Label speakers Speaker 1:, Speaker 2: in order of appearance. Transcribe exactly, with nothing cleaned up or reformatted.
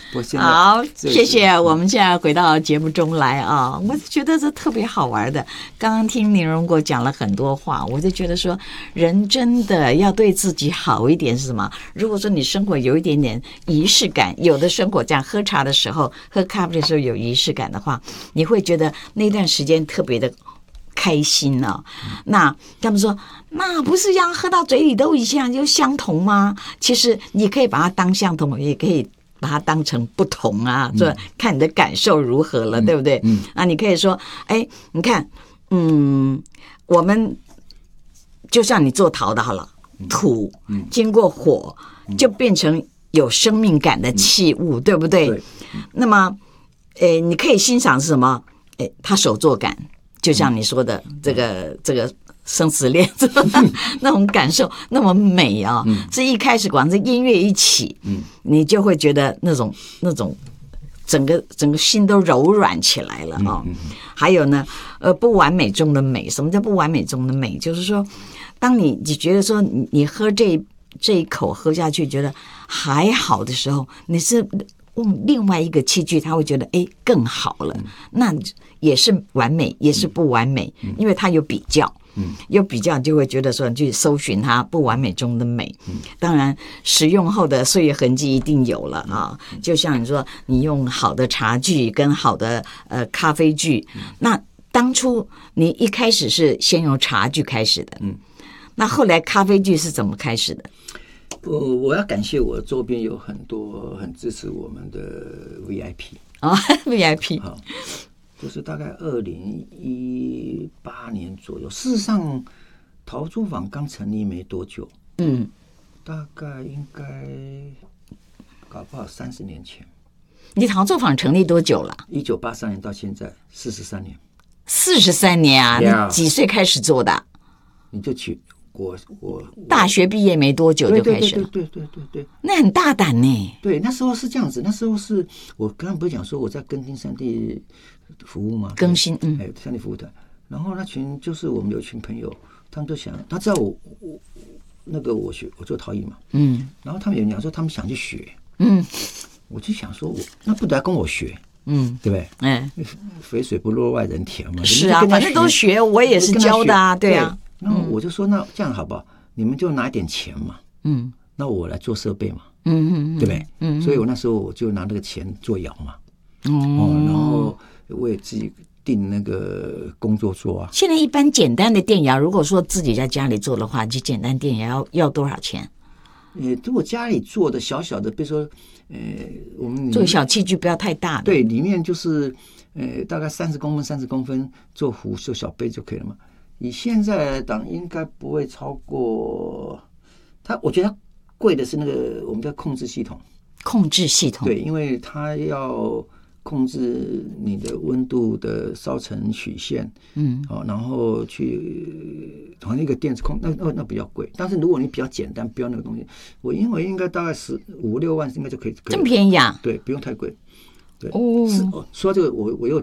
Speaker 1: 好，谢谢。我们现在回到节目中来啊，我觉得这特别好玩的。刚刚听林荣国讲了很多话，我就觉得说，人真的要对自己好一点是什么？如果说你生活有一点点仪式感，有的生活这样喝茶的时候、喝咖啡的时候有仪式感的话，你会觉得那段时间特别的开心呢、哦。那他们说，那不是要喝到嘴里都一样就相同吗？其实你可以把它当相同，也可以把它当成不同啊，就看你的感受如何了，嗯、对不对？嗯，那你可以说，哎，你看，嗯，我们就像你做陶的好了，土经过火就变成有生命感的器物，嗯、对不对？对。那么，诶，你可以欣赏是什么？诶，它手作感，就像你说的这个这个。生死恋那种感受那么美啊！嗯、是一开始光是音乐一起，嗯、你就会觉得那种那种整个整个心都柔软起来了啊、哦！嗯嗯、还有呢，呃，不完美中的美，什么叫不完美中的美？就是说，当你你觉得说你你喝这这一口喝下去觉得还好的时候，你是用另外一个器具，他会觉得哎更好了，嗯、那也是完美，也是不完美，嗯、因为它有比较。嗯，有比较就会觉得说，你去搜寻它不完美中的美。嗯，当然使用后的岁月痕迹一定有了啊。嗯、就像你说，你用好的茶具跟好的呃咖啡具，嗯、那当初你一开始是先用茶具开始的，嗯，那后来咖啡具是怎么开始的？
Speaker 2: 我我要感谢我周边有很多很支持我们的 V I P
Speaker 1: 啊、哦、，V I P
Speaker 2: 好。就是大概二零一八年左右，事实上，陶作坊刚成立没多久，嗯，大概应该搞不好三十年前。
Speaker 1: 你陶作坊成立多久了？
Speaker 2: 一九八三年到现在四十三年。
Speaker 1: 四十三年啊！ Yeah. 你几岁开始做的？
Speaker 2: 你就去我我
Speaker 1: 大学毕业没多久就开始了，
Speaker 2: 对对对对对对对，
Speaker 1: 那很大胆呢。
Speaker 2: 对，那时候是这样子，那时候是我刚刚不是讲说我在耕丁山地服务吗？
Speaker 1: 更新，嗯，
Speaker 2: 哎，山地服务团。然后那群就是我们有一群朋友，他们都想，他知道我我那个我学我做陶艺嘛，嗯，然后他们有人讲说他们想去学，嗯，我就想说我那不得要跟我学。嗯，对不对？嗯，肥水不落外人田嘛。
Speaker 1: 是啊，反正都学，我也是教的啊，对啊。
Speaker 2: 然后我就说，那这样好不好？你们就拿一点钱嘛，嗯，那我来做设备嘛，嗯嗯嗯，对不对？嗯，所以我那时候我就拿那个钱做窑嘛，哦，然后我也自己订那个工作桌啊。
Speaker 1: 现在一般简单的电窑，如果说自己在家里做的话，就简单电窑要要多少钱？
Speaker 2: 呃，如果家里做的小小的，比如说，呃，我们
Speaker 1: 做小器具不要太大的，
Speaker 2: 对，里面就是呃大概三十公分、三十公分做壶、做小杯就可以了嘛。以现在来讲，应该不会超过它。我觉得它贵的是那个我们叫控制系统。
Speaker 1: 控制系统，
Speaker 2: 对，因为它要控制你的温度的烧成曲线，嗯，哦，然后去好像一个电子控，那那那比较贵。但是如果你比较简单，不要那个东西，我因为应该大概十五六万应该就可以，
Speaker 1: 这么便宜啊？
Speaker 2: 对，不用太贵。对，哦，是哦，说这个我我又